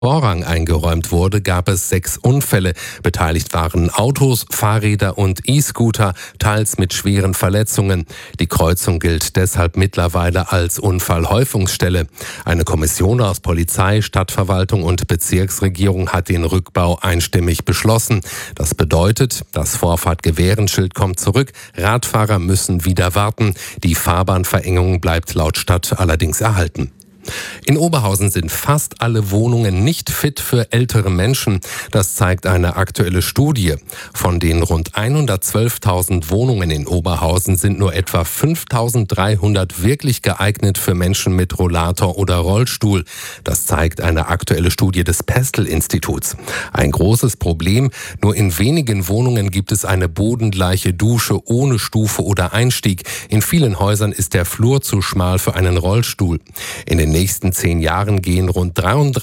Vorrang eingeräumt wurde, gab es 6 Unfälle. Beteiligt waren Autos, Fahrräder und E-Scooter, teils mit schweren Verletzungen. Die Kreuzung gilt deshalb mittlerweile als Unfallhäufungsstelle. Eine Kommission aus Polizei, Stadtverwaltung und Bezirksregierung hat den Rückbau einstimmig beschlossen. Das bedeutet, das Vorfahrt-Gewährenschild kommt zurück, Radfahrer müssen wieder warten. Die Fahrbahnverengung bleibt laut Stadt allerdings erhalten. In Oberhausen sind fast alle Wohnungen nicht fit für ältere Menschen. Das zeigt eine aktuelle Studie. Von den rund 112.000 Wohnungen in Oberhausen sind nur etwa 5.300 wirklich geeignet für Menschen mit Rollator oder Rollstuhl. Das zeigt eine aktuelle Studie des Pestel-Instituts. Ein großes Problem: Nur in wenigen Wohnungen gibt es eine bodengleiche Dusche ohne Stufe oder Einstieg. In vielen Häusern ist der Flur zu schmal für einen Rollstuhl. In den nächsten 10 Jahren gehen rund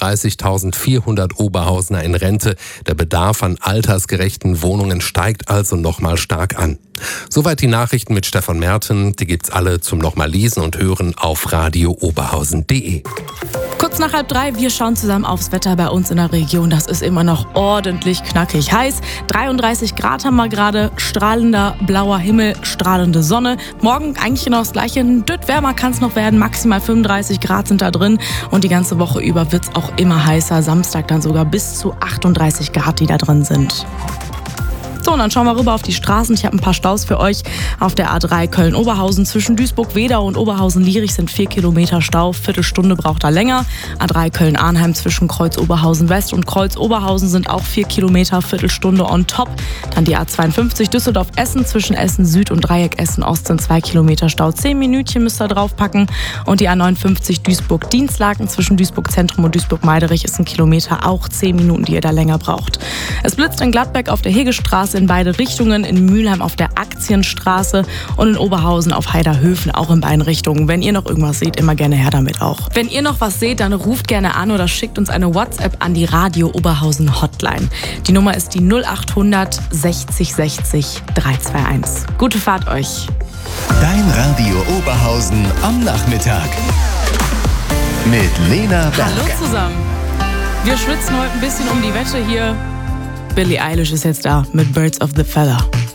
33.400 Oberhausener in Rente. Der Bedarf an altersgerechten Wohnungen steigt also nochmal stark an. Soweit die Nachrichten mit Stefan Merten. Die gibt's alle zum nochmal lesen und hören auf radiooberhausen.de. Kurz nach 2:30, wir schauen zusammen aufs Wetter bei uns in der Region. Das ist immer noch ordentlich knackig heiß. 33 Grad haben wir gerade, strahlender blauer Himmel, strahlende Sonne. Morgen eigentlich genau das Gleiche, ein Dütt wärmer kann es noch werden, maximal 35 Grad sind da drin. Und die ganze Woche über wird es auch immer heißer. Samstag dann sogar bis zu 38 Grad, die da drin sind. So, und dann schauen wir rüber auf die Straßen. Ich habe ein paar Staus für euch. Auf der A3 Köln-Oberhausen zwischen Duisburg-Wedau und Oberhausen-Lierich sind 4 Kilometer Stau. Viertelstunde braucht er länger. A3 Köln-Arnheim zwischen Kreuz-Oberhausen-West und Kreuz-Oberhausen sind auch 4 Kilometer, Viertelstunde on top. Dann die A52 Düsseldorf-Essen zwischen Essen-Süd und Dreieck Essen-Ost sind 2 Kilometer Stau. 10 Minütchen müsst ihr draufpacken. Und die A59 Duisburg-Dienstlaken zwischen Duisburg-Zentrum und Duisburg-Meiderich ist ein Kilometer, auch 10 Minuten, die ihr da länger braucht. Es blitzt in Gladbeck auf der Hegestraße in beide Richtungen, in Mülheim auf der Aktienstraße und in Oberhausen auf Heiderhöfen auch in beiden Richtungen. Wenn ihr noch irgendwas seht, immer gerne her damit auch. Wenn ihr noch was seht, dann ruft gerne an oder schickt uns eine WhatsApp an die Radio Oberhausen Hotline. Die Nummer ist die 0800 60 60 321. Gute Fahrt euch. Dein Radio Oberhausen am Nachmittag. Mit Lena Berg. Hallo zusammen. Wir schwitzen heute ein bisschen um die Wette hier. Billie Eilish ist jetzt da mit Birds of the Feather.